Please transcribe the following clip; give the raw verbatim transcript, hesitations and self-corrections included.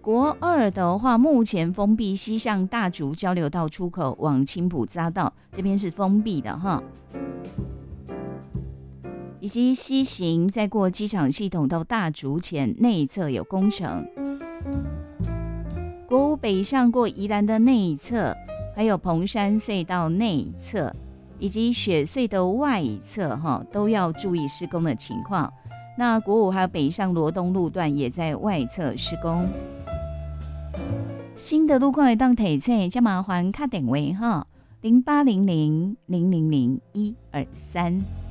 国二的话，目前封闭西向大竹交流道出口往青埔匝道这边是封闭的哈，以及西行再过机场系统到大竹前内侧有工程。国五北上过宜兰的内侧，还有蓬山隧道内侧以及雪隧的外侧哈，都要注意施工的情况。那国五还有北上罗东路段也在外侧施工。新的路况会当提醒，再麻烦打电话哈，零八零零零零零一二三。